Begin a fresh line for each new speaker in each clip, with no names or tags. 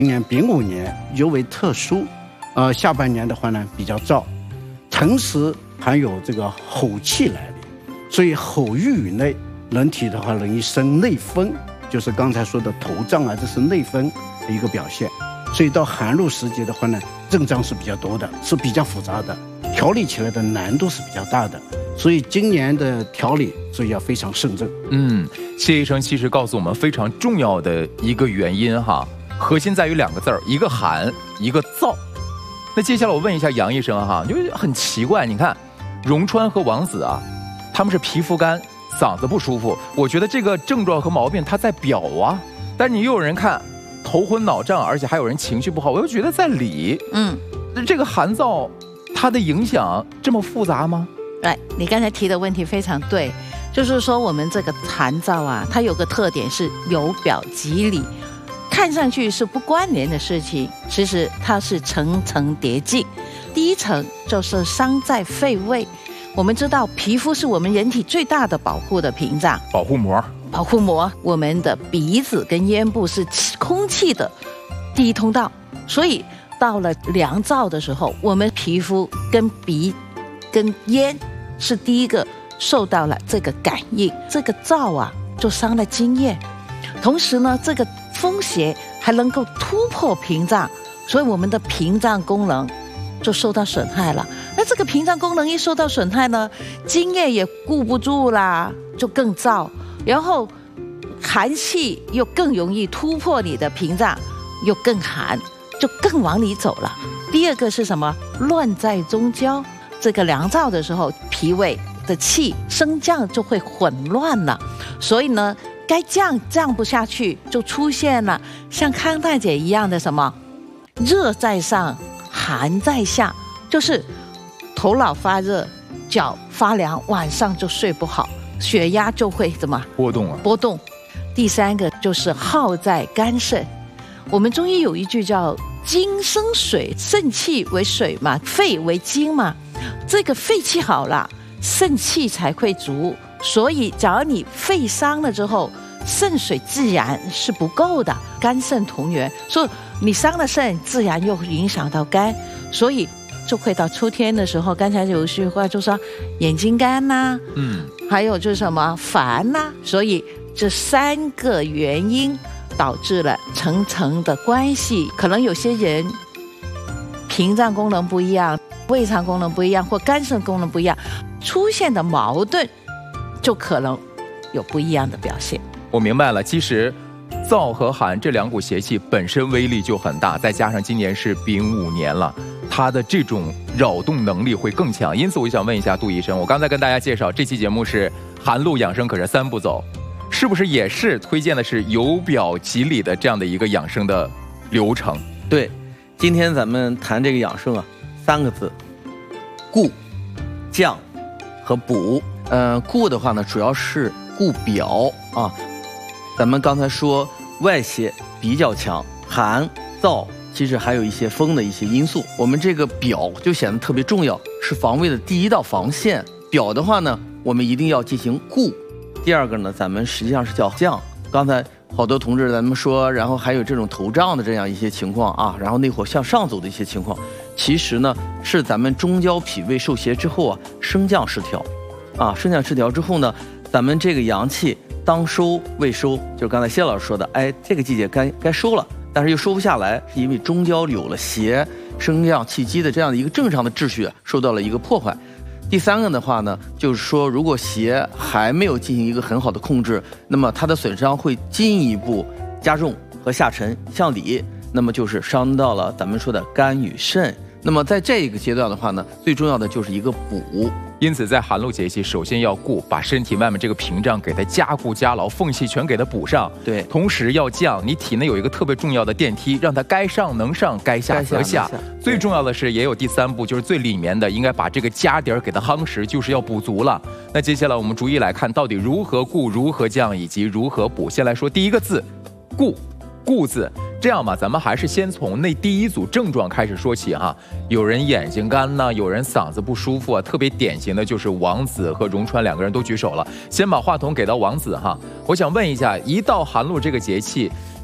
今年丙午年尤为特殊，下半年的话呢比较燥，同时还有这个吼气来临，所以吼郁于内，人体的话容易生内风，就是刚才说的头胀啊，这是内风的一个表现。所以到寒露时节的话呢，症状是比较多的，是比较复杂的，调理起来的难度是比较大的。所以今年的调理，所以要非常慎重。
谢医生其实告诉我们非常重要的一个原因哈，核心在于2个字儿，一个寒，一个燥。那接下来我问一下杨医生哈，就是很奇怪，你看荣川和王子啊，他们是皮肤干，嗓子不舒服，我觉得这个症状和毛病它在表啊，但是你又有人看头昏脑胀，而且还有人情绪不好，我又觉得在理。这个寒燥它的影响这么复杂吗？
对，你刚才提的问题非常对，就是说我们这个寒燥啊，它有个特点是由表及里，看上去是不关联的事情，其实它是层层叠进。第一层就是伤在肺胃，我们知道皮肤是我们人体最大的保护的屏障，
保护膜，
我们的鼻子跟咽部是空气的第一通道，所以到了凉燥的时候，我们皮肤跟鼻跟咽是第一个受到了这个感应，这个燥啊就伤了津液，同时呢这个风邪还能够突破屏障，所以我们的屏障功能就受到损害了。那这个屏障功能一受到损害呢，津液也顾不住啦，就更燥，然后寒气又更容易突破你的屏障，又更寒，就更往里走了。第二个是什么？乱在中焦，这个凉燥的时候，脾胃的气升降就会混乱了，所以呢该降不下去，就出现了像康大姐一样的什么热在上寒在下，就是头脑发热，脚发凉，晚上就睡不好，血压就会怎么波动。第三个就是耗在肝肾，我们中医有一句叫精生水，肾气为水嘛，肺为精嘛，这个肺气好了，肾气才会足，所以假如你肺伤了之后，肾水自然是不够的，肝肾同源，所以你伤了肾，自然又影响到肝，所以就会到秋天的时候，刚才有一句话就说眼睛干呐，还有就是什么烦呐，所以这3个原因导致了层层的关系。可能有些人屏障功能不一样，胃肠功能不一样，或肝肾功能不一样，出现的矛盾就可能有不一样的表现。
我明白了，其实燥和寒这2股邪气本身威力就很大，再加上今年是丙午年了，它的这种扰动能力会更强。因此我想问一下杜医生，我刚才跟大家介绍这期节目是寒露养生可是3步走，是不是也是推荐的是由表及里的这样的一个养生的流程？
对，今天咱们谈这个养生啊，3个字：固、降和补。固的话呢，主要是固表啊。咱们刚才说外邪比较强，寒燥其实还有一些风的一些因素，我们这个表就显得特别重要，是防卫的第一道防线。表的话呢，我们一定要进行固。第2个呢，咱们实际上是叫降。刚才好多同志咱们说，然后还有这种头胀的这样一些情况啊，然后内火向上走的一些情况，其实呢是咱们中焦脾胃受邪之后啊，升降失调啊，升降失调之后呢，咱们这个阳气当收未收，就是刚才谢老师说的，这个季节该收了，但是又收不下来，是因为中焦有了邪，升降气机的这样的一个正常的秩序受到了一个破坏。第3个的话呢，就是说如果邪还没有进行一个很好的控制，那么它的损伤会进一步加重和下沉向里，那么就是伤到了咱们说的肝与肾。那么在这个阶段的话呢，最重要的就是一个补。
因此在寒露节气，首先要固，把身体外面这个屏障给它加固加牢，缝隙全给它补上。
对，
同时要降，你体内有一个特别重要的电梯，让它该上能上，该下则下。最重要的是也有第3步，就是最里面的，应该把这个家底儿给它夯实，就是要补足了。那接下来我们逐一来看，到底如何固、如何降以及如何补。先来说第1个字，固。固字，这样吧，咱们还是先从那第1组症状开始说起哈。有人眼睛干呢，有人嗓子不舒服啊，特别典型的就是王子和荣川2个人都举手了。先把话筒给到王子哈，我想问一下，一到寒露这个节气，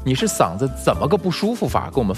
你是嗓子怎么个不舒服法？跟我们